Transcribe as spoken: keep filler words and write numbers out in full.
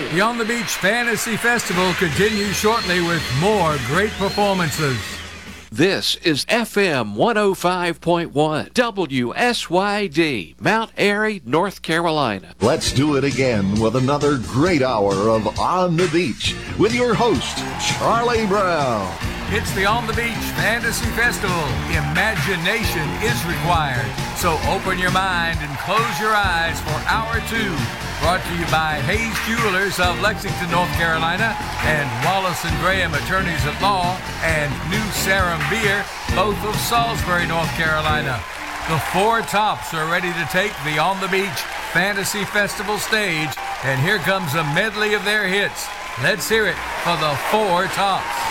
The On the Beach Fantasy Festival continues shortly with more great performances. This is F M one oh five point one, W S Y D, Mount Airy, North Carolina. Let's do it again with another great hour of On the Beach with your host, Charlie Brown. It's the On the Beach Fantasy Festival. Imagination is required. So open your mind and close your eyes for hour two. Brought to you by Hayes Jewelers of Lexington, North Carolina, and Wallace and Graham Attorneys at Law, and New Sarum Beer, both of Salisbury, North Carolina. The Four Tops are ready to take the On the Beach Fantasy Festival stage, and here comes a medley of their hits. Let's hear it for the Four Tops.